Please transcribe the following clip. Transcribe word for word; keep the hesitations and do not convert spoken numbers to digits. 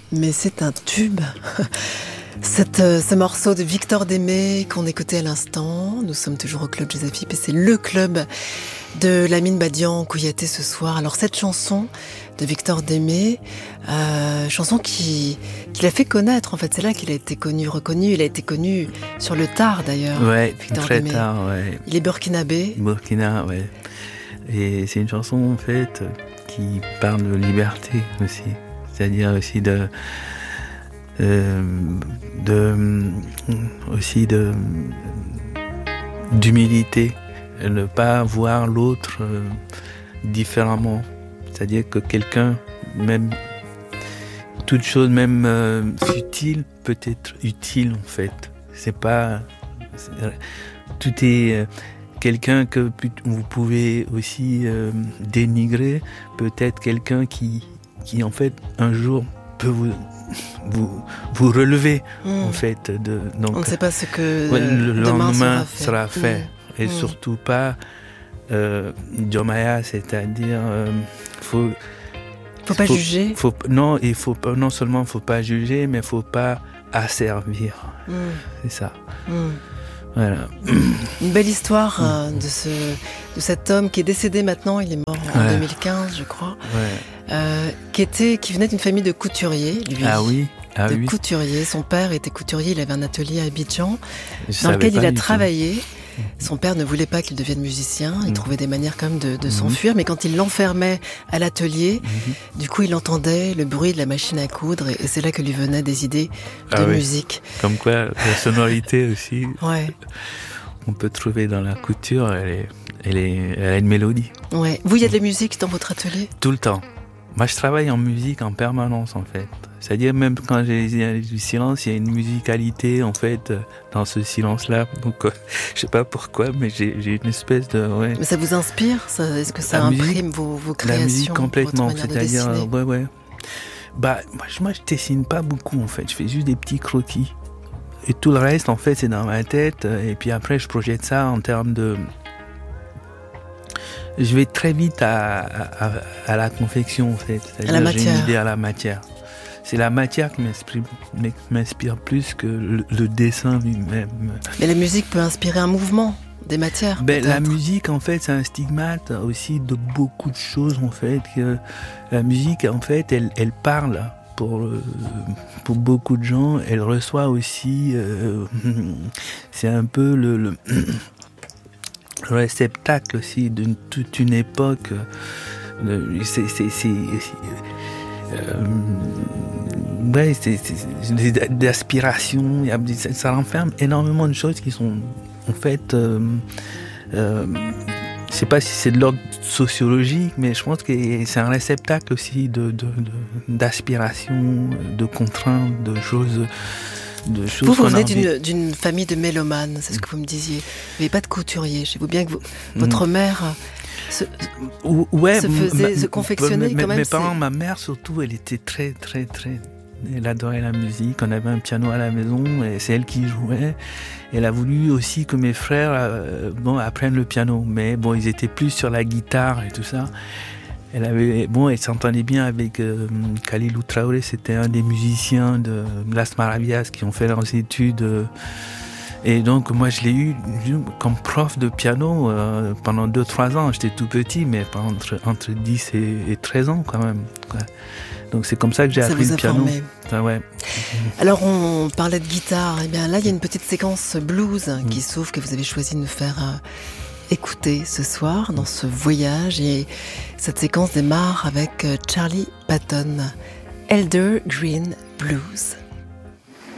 mais c'est un tube. Cette, euh, ce morceau de Victor Démé qu'on écoutait à l'instant. Nous sommes toujours au Club Josaph et c'est le club de Lamine Badian Kouyaté ce soir. Alors cette chanson de Victor Démé, euh, chanson qui, qui l'a fait connaître en fait. C'est là qu'il a été connu, reconnu. Il a été connu sur le tard d'ailleurs. Ouais, Victor très Démé. tard, ouais. Il est burkinabé. Burkina, ouais. Et c'est une chanson en fait qui parle de liberté aussi. C'est-à-dire aussi de... Euh, de aussi de d'humilité, ne pas voir l'autre euh, différemment, c'est-à-dire que quelqu'un, même toute chose même euh, futile peut être utile en fait. C'est pas c'est, tout est euh, quelqu'un que vous pouvez aussi euh, dénigrer, peut-être quelqu'un qui qui en fait un jour peut vous vous vous relever mmh. en fait de donc on ne sait pas ce que ouais, le demain lendemain sera fait, sera fait. Mmh. Et mmh. surtout pas euh, Jomaya, c'est-à-dire euh, faut faut pas faut, juger faut, non il faut pas non seulement faut pas juger mais faut pas asservir mmh. c'est ça mmh. Voilà. Une belle histoire mmh. euh, de ce de cet homme qui est décédé maintenant, il est mort en ouais. deux mille quinze je crois. Ouais. Euh, qui était qui venait d'une famille de couturiers, lui. Ah oui. Ah de oui. couturiers. Son père était couturier, il avait un atelier à Abidjan je dans lequel il a tout. travaillé. Son père ne voulait pas qu'il devienne musicien, il mmh. trouvait des manières quand même de, de mmh. s'enfuir, mais quand il l'enfermait à l'atelier, mmh. du coup il entendait le bruit de la machine à coudre et, et c'est là que lui venaient des idées de ah oui. musique. Comme quoi la sonorité aussi, ouais. on peut trouver dans la couture, elle, est, elle, est, elle a une mélodie. Ouais. Vous, il y a de la musique dans votre atelier ? Tout le temps. Moi je travaille en musique en permanence en fait. C'est-à-dire même quand j'ai du silence, il y a une musicalité en fait dans ce silence-là. Donc euh, je sais pas pourquoi, mais j'ai, j'ai une espèce de. Ouais. Mais ça vous inspire ça, est-ce que ça la imprime musique, vos, vos créations? La musique complètement, votre c'est-à-dire de ouais ouais. Bah moi je, moi je dessine pas beaucoup en fait. Je fais juste des petits croquis et tout le reste en fait c'est dans ma tête et puis après je projette ça en termes de. Je vais très vite à, à, à la confection en fait. C'est-à-dire à la j'ai matière. une idée à la matière. C'est la matière qui m'inspire, m'inspire plus que le, le dessin lui-même. Mais la musique peut inspirer un mouvement, des matières. Ben, la musique, en fait, c'est un stigmate aussi de beaucoup de choses, en fait. Que la musique, en fait, elle, elle parle pour, euh, pour beaucoup de gens. Elle reçoit aussi... Euh, c'est un peu le... le le réceptacle aussi d'une toute une époque. C'est... c'est, c'est, c'est Euh, ouais, c'est, c'est, c'est d'aspiration, ça, ça renferme énormément de choses qui sont en fait, euh, euh, je sais pas si c'est de l'ordre sociologique, mais je pense que c'est un réceptacle aussi de, de, de, d'aspiration, de contraintes, de choses. De choses vous, vous venez d'une, d'une famille de mélomanes, c'est ce que vous me disiez. Vous n'avez pas de couturier. Je sais bien que vous, votre mmh. mère. Se, ouais, se faisait, ma, se confectionnait ma, quand même. Mes parents, ma mère surtout, elle était très, très, très... Elle adorait la musique, on avait un piano à la maison et c'est elle qui jouait. Elle a voulu aussi que mes frères euh, bon, apprennent le piano, mais bon, ils étaient plus sur la guitare et tout ça. Elle avait, bon, elle s'entendait bien avec euh, Khalilou Traoré, c'était un des musiciens de Las Maravillas qui ont fait leurs études... Euh, Et donc, moi, je l'ai eu comme prof de piano euh, pendant deux trois ans. J'étais tout petit, mais entre, entre dix et, et treize ans, quand même. Ouais. Donc, c'est comme ça que j'ai ça appris le piano. Ça, ouais. Alors, on parlait de guitare. Eh bien, là, il y a une petite séquence blues mmh. qui s'ouvre, que vous avez choisi de nous faire euh, écouter ce soir, dans ce voyage. Et cette séquence démarre avec Charlie Patton, Elder Green Blues.